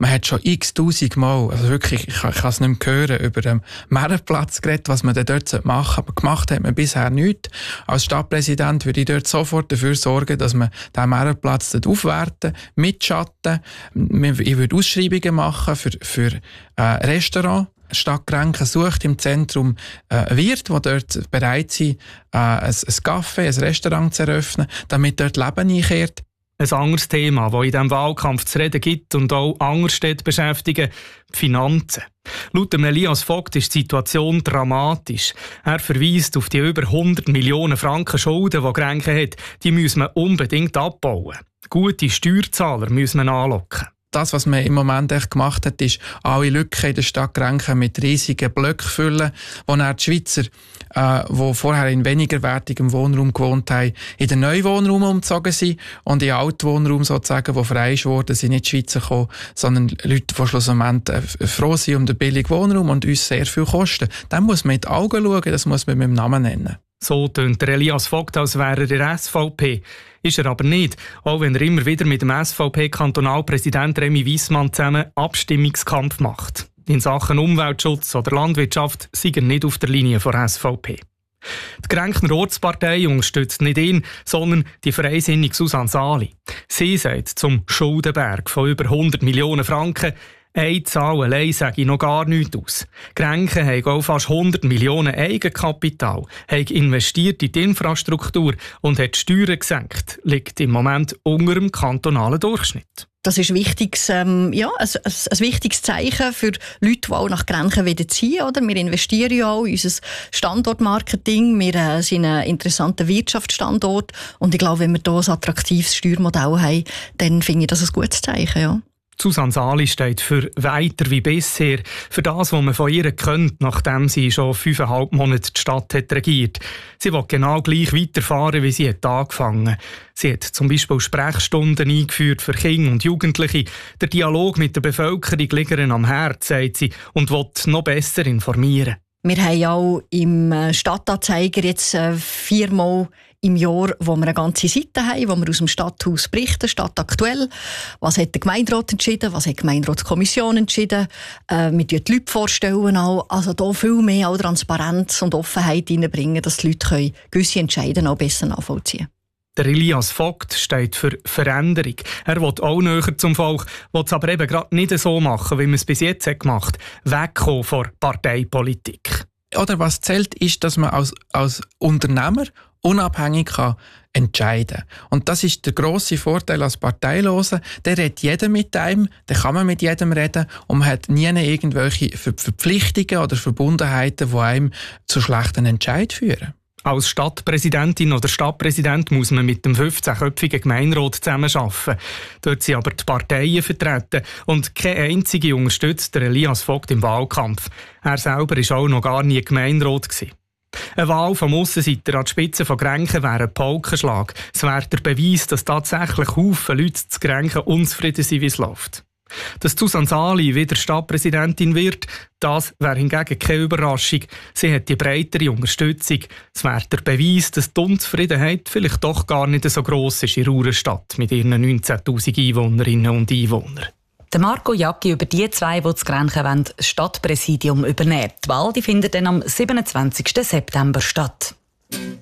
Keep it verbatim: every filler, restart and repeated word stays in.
man hat schon x-tausend Mal, also wirklich, ich kann, ich kann es nicht mehr hören, über den Meerenplatz geredet, was man dort machen sollte. Aber gemacht hat man bisher nichts. Als Stadtpräsident würde ich dort sofort dafür sorgen, dass man den Meerenplatz dort aufwerten, mitschatten. Ich würde Ausschreibungen machen für, für äh, Restaurants. Die Stadt Grenchen sucht im Zentrum äh, Wirte, die dort bereit sind, äh, ein, ein Café, ein Restaurant zu eröffnen, damit dort Leben einkehrt. Ein anderes Thema, das in diesem Wahlkampf zu reden gibt und auch andere Städte beschäftigen, die Finanzen. Laut Elias Vogt ist die Situation dramatisch. Er verweist auf die über hundert Millionen Franken Schulden, die Grenchen hat. Die müssen wir unbedingt abbauen. Gute Steuerzahler müssen wir anlocken. Das, was man im Moment echt gemacht hat, ist, alle Lücken in der Stadt Grenchen mit riesigen Blöcken füllen, wo dann die Schweizer, äh, die vorher in weniger wertigem Wohnraum gewohnt haben, in den neuen Wohnraum umgezogen sind und in den alten Wohnraum sozusagen, wo frei ist worden, sind nicht die Schweizer gekommen, sondern Leute, die schlussendlich froh sind um den billigen Wohnraum und uns sehr viel kosten. Dann muss man in die Augen schauen, das muss man mit dem Namen nennen. So tönt Elias Vogt, als wäre er der S V P. Ist er aber nicht, auch wenn er immer wieder mit dem S V P-Kantonalpräsident Remy Wiessmann zusammen Abstimmungskampf macht. In Sachen Umweltschutz oder Landwirtschaft sei er nicht auf der Linie von S V P. Die Grenchner Ortspartei unterstützt nicht ihn, sondern die freisinnige Susanne Sali. Sie sagt zum Schuldenberg von über hundert Millionen Franken, eine Zahl allein sage ich noch gar nichts aus. Grenchen haben auch fast hundert Millionen Eigenkapital, haben investiert in die Infrastruktur und hat die Steuern gesenkt, liegt im Moment unter dem kantonalen Durchschnitt. Das ist wichtiges, ähm, ja, ein, ein, ein wichtiges Zeichen für Leute, die auch nach Grenchen wieder ziehen. Oder? Wir investieren ja auch in unser Standortmarketing. Wir äh, sind ein interessanter Wirtschaftsstandort. Und ich glaube, wenn wir hier ein attraktives Steuermodell haben, dann finde ich das ein gutes Zeichen. Ja. Susanne Sali steht für «Weiter wie bisher», für das, was man von ihr kennt, nachdem sie schon fünfeinhalb Monate die Stadt hat regiert. Sie will genau gleich weiterfahren, wie sie hat angefangen. Sie hat zum Beispiel Sprechstunden eingeführt für Kinder und Jugendliche. Der Dialog mit der Bevölkerung liegt ihr am Herzen, sagt sie, und will noch besser informieren. Wir haben auch im Stadtanzeiger jetzt viermal im Jahr, wo wir eine ganze Seite haben, wo wir aus dem Stadthaus berichten, Stadt aktuell. Was hat der Gemeinderat entschieden? Was hat die Gemeinderatskommission entschieden? Äh, wir stellen die Leute vorstellen auch. Also da viel mehr auch Transparenz und Offenheit reinbringen, dass die Leute können gewisse Entscheidungen auch besser nachvollziehen können. Der Elias Vogt steht für Veränderung. Er will auch näher zum Volk, will es aber eben gerade nicht so machen, wie man es bis jetzt hat gemacht hat. Wegkommen von Parteipolitik. Oder was zählt, ist, dass man als, als Unternehmer unabhängig kann entscheiden. Und das ist der grosse Vorteil als Parteiloser. Der redet jeder mit einem, der kann man mit jedem reden und man hat nie irgendwelche Verpflichtungen oder Verbundenheiten, die einem zu schlechten Entscheid führen. Als Stadtpräsidentin oder Stadtpräsident muss man mit dem fünfzehnköpfigen Gemeinderat zusammenarbeiten. Dort sind aber die Parteien vertreten und keine einzige unterstützt der Elias Vogt im Wahlkampf. Er selber war auch noch gar nie Gemeinderat gewesen. Eine Wahl vom Aussenseiter an die Spitze von Grenchen wäre ein Paukenschlag. Es wäre der Beweis, dass tatsächlich Haufen Leute zu Grenchen unzufrieden sind, wie es läuft. Dass Susanne Sali wieder Stadtpräsidentin wird, das wäre hingegen keine Überraschung. Sie hat die breitere Unterstützung. Es wäre der Beweis, dass die Unzufriedenheit vielleicht doch gar nicht so gross ist in Ruhrstadt mit ihren neunzehntausend Einwohnerinnen und Einwohnern. Der Marco Jacki über die zwei, die zu Grenchen wollen, das Stadtpräsidium übernehmen. Die Wahl die findet dann am siebenundzwanzigsten September statt.